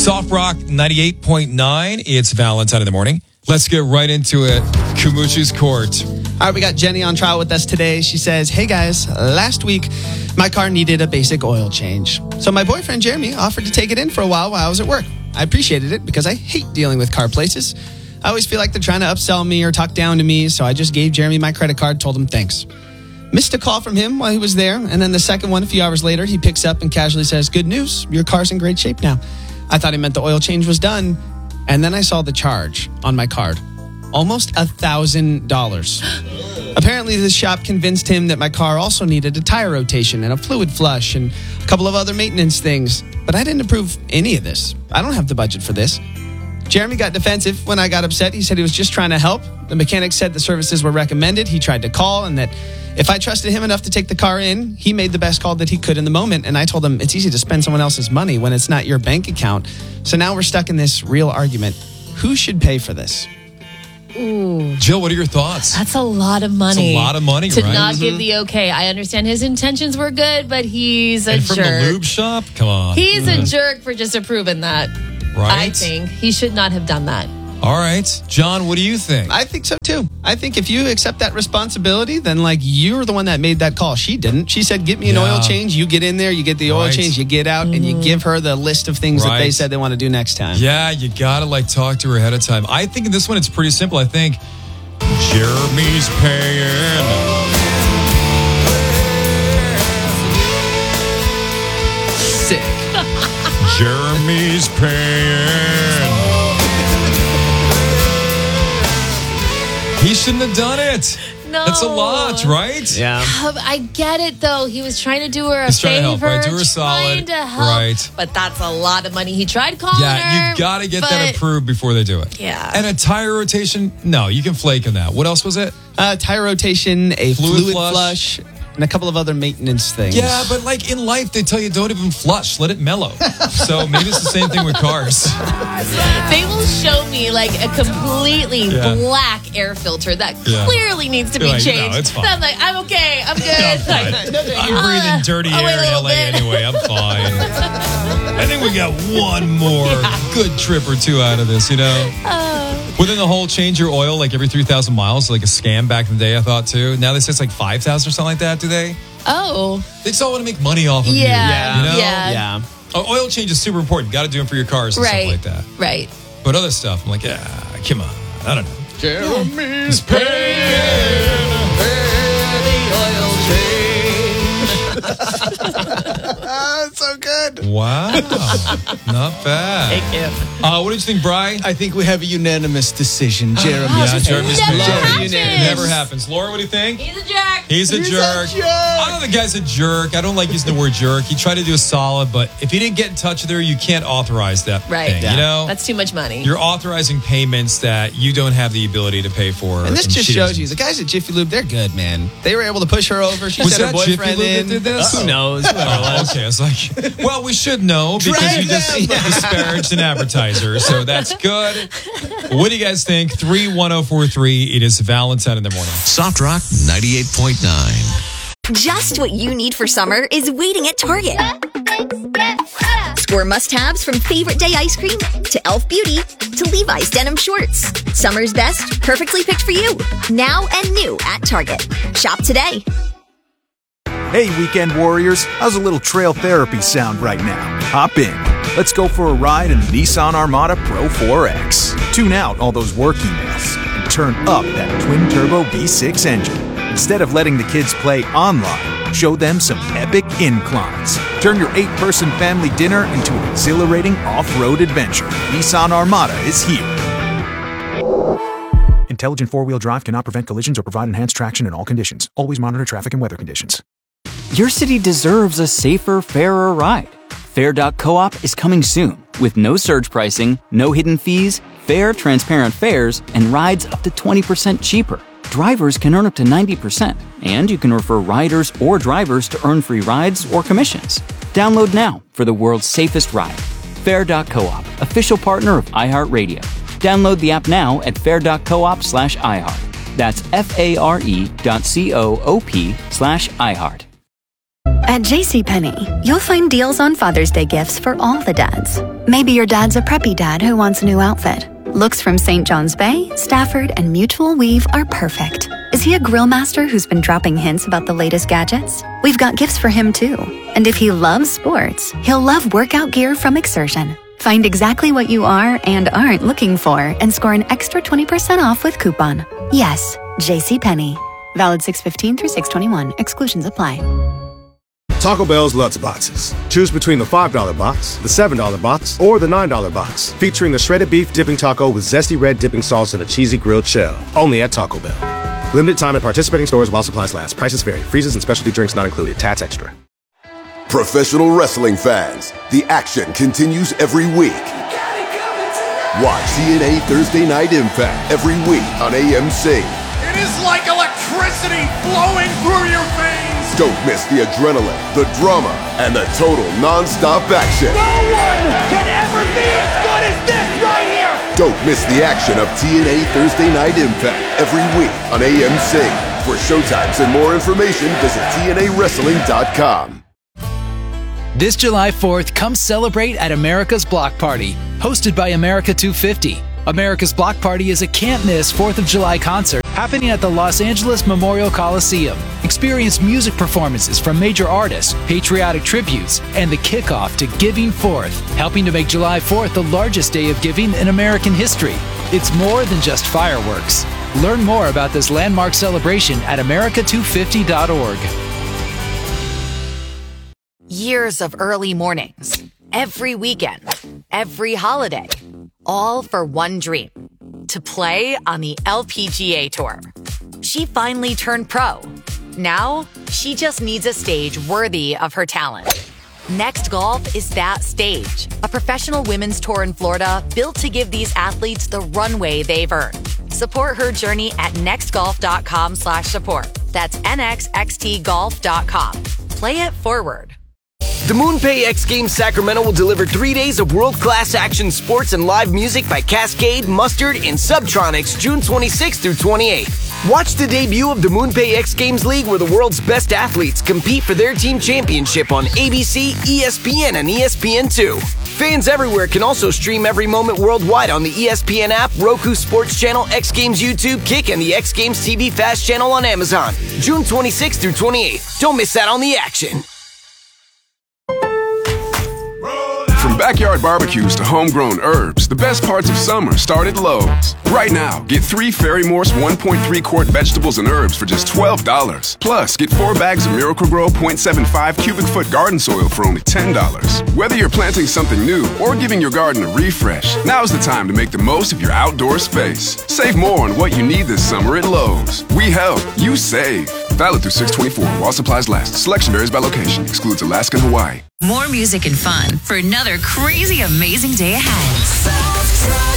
Soft Rock 98.9. It's Valentine in the morning. Let's get right into it. Kumuchi's Court. All right, we got Jenny on trial with us today. She says, hey guys, last week my car needed a basic oil change. So my boyfriend Jeremy offered to take it in for a while I was at work. I appreciated it because I hate dealing with car places. I always feel like they're trying to upsell me or talk down to me, so I just gave Jeremy my credit card, told him thanks. Missed a call from him while he was there, and then the second one a few hours later, he picks up and casually says, good news, your car's in great shape now. I thought he meant the oil change was done, and then I saw the charge on my card. Almost $1,000. Apparently, this shop convinced him that my car also needed a tire rotation and a fluid flush and a couple of other maintenance things, but I didn't approve any of this. I don't have the budget for this. Jeremy got defensive when I got upset. He said he was just trying to help. The mechanic said the services were recommended. He tried to call and that if I trusted him enough to take the car in, he made the best call that he could in the moment. And I told him it's easy to spend someone else's money when it's not your bank account. So now we're stuck in this real argument. Who should pay for this? Ooh. Jill, what are your thoughts? That's a lot of money. It's a lot of money, to right? not give the okay. I understand his intentions were good, but he's a and from jerk. the lube shop? Come on. He's a jerk for just approving that. Right? I think he should not have done that. All right. John, what do you think? I think so too. I think if you accept that responsibility, then like you're the one that made that call. She didn't. She said, get me an oil change. You get in there, you get the oil change, you get out, and you give her the list of things that they said they want to do next time. Yeah, you got to talk to her ahead of time. I think in this one, it's pretty simple. I think Jeremy's paying. Sick. Jeremy's paying. He shouldn't have done it. No. That's a lot, right? Yeah. I get it, though. He was trying to do her a favor. He's trying to help, right? Do her solid. Trying to help. Right. But that's a lot of money. He tried calling her. Yeah, you've got to get that approved before they do it. Yeah. And a tire rotation, no, you can flake on that. What else was it? Tire rotation, a fluid flush, and a couple of other maintenance things. Yeah, but like in life, they tell you don't even flush, let it mellow. So maybe it's the same thing with cars. They will show me like a completely black air filter that clearly needs to be changed. No, it's fine. And I'm like, I'm okay, I'm good. I'm breathing dirty air in LA anyway. I'm fine. I think we got one more good trip or two out of this, you know? Within the whole change your oil like every 3,000 miles, like a scam back in the day, I thought too. Now they say it's like 5,000 or something like that, do they? Oh. They just all want to make money off of you. Yeah. You know? Yeah. Oil change is super important. You got to do them for your cars and stuff like that. Right. But other stuff, I'm like, come on. I don't know. Jeremy's paying the oil change. So good. Wow. Not bad. Thank you. What did you think, Bri? I think we have a unanimous decision. Jeremy's Jeremy's Never Never happens. Laura, what do you think? He's a jerk. He's a jerk. I know the guy's a jerk. I don't like using the word jerk. He tried to do a solid, but if he didn't get in touch with her, you can't authorize that thing. You know? That's too much money. You're authorizing payments that you don't have the ability to pay for. And this just shows you, the guys at Jiffy Lube, they're good, man. They were able to push her over. She sent her boyfriend in. That did this? Who knows? Okay, I was like, well, we should know because you just disparaged an advertiser, so that's good. What do you guys think? 31043. It is Valentine in the morning. Soft Rock 98.9. Just what you need for summer is waiting at Target. Score must-haves from favorite day ice cream to Elf Beauty to Levi's denim shorts. Summer's best, perfectly picked for you. Now and new at Target. Shop today. Hey, weekend warriors. How's a little trail therapy sound right now? Hop in. Let's go for a ride in the Nissan Armada Pro 4X. Tune out all those work emails and turn up that twin-turbo V6 engine. Instead of letting the kids play online, show them some epic inclines. Turn your 8-person family dinner into an exhilarating off-road adventure. Nissan Armada is here. Intelligent four-wheel drive cannot prevent collisions or provide enhanced traction in all conditions. Always monitor traffic and weather conditions. Your city deserves a safer, fairer ride. Fair.coop is coming soon with no surge pricing, no hidden fees, fair, transparent fares, and rides up to 20% cheaper. Drivers can earn up to 90%, and you can refer riders or drivers to earn free rides or commissions. Download now for the world's safest ride. Fair.coop, official partner of iHeartRadio. Download the app now at fair.coop/iHeart. That's FARE.coop/iHeart. At JCPenney, you'll find deals on Father's Day gifts for all the dads. Maybe your dad's a preppy dad who wants a new outfit. Looks from St. John's Bay, Stafford, and Mutual Weave are perfect. Is he a grill master who's been dropping hints about the latest gadgets? We've got gifts for him too. And if he loves sports, he'll love workout gear from Exertion. Find exactly what you are and aren't looking for and score an extra 20% off with coupon. Yes, JCPenney. Valid 6/15 through 6/21. Exclusions apply. Taco Bell's Lutz Boxes. Choose between the $5 box, the $7 box, or the $9 box, featuring the shredded beef dipping taco with zesty red dipping sauce and a cheesy grilled shell. Only at Taco Bell. Limited time at participating stores while supplies last. Prices vary. Freezes and specialty drinks not included. Tats extra. Professional wrestling fans, the action continues every week. Watch TNA Thursday Night Impact every week on AMC. It is like electricity flowing through your veins. Don't miss the adrenaline, the drama, and the total non-stop action. No one can ever be as good as this right here. Don't miss the action of TNA Thursday Night Impact every week on AMC. For showtimes and more information, visit TNAWrestling.com. This July 4th, come celebrate at America's Block Party, hosted by America 250. America's Block Party is a can't-miss 4th of July concert happening at the Los Angeles Memorial Coliseum. Experience music performances from major artists, patriotic tributes, and the kickoff to Giving Forth, helping to make July 4th the largest day of giving in American history. It's more than just fireworks. Learn more about this landmark celebration at america250.org. Years of early mornings, every weekend, every holiday, all for one dream, to play on the LPGA Tour. She finally turned pro. Now, she just needs a stage worthy of her talent. Next Golf is that stage, a professional women's tour in Florida built to give these athletes the runway they've earned. Support her journey at nextgolf.com/support. That's nxxtgolf.com. Play it forward. The MoonPay X Games Sacramento will deliver 3 days of world-class action sports and live music by Cascade, Mustard, and Subtronics June 26th through 28th. Watch the debut of the MoonPay X Games League, where the world's best athletes compete for their team championship on ABC, ESPN, and ESPN2. Fans everywhere can also stream every moment worldwide on the ESPN app, Roku Sports Channel, X Games YouTube, Kick, and the X Games TV Fast channel on Amazon. June 26th through 28th. Don't miss out on the action. From backyard barbecues to homegrown herbs, the best parts of summer start at Lowe's. Right now, get 3 Ferry Morse 1.3 quart vegetables and herbs for just $12. Plus, get 4 bags of Miracle-Gro 0.75 cubic foot garden soil for only $10. Whether you're planting something new or giving your garden a refresh, now's the time to make the most of your outdoor space. Save more on what you need this summer at Lowe's. We help, you save. Valid through 6/24 while supplies last. Selection varies by location. Excludes Alaska and Hawaii. More music and fun for another crazy, amazing day ahead.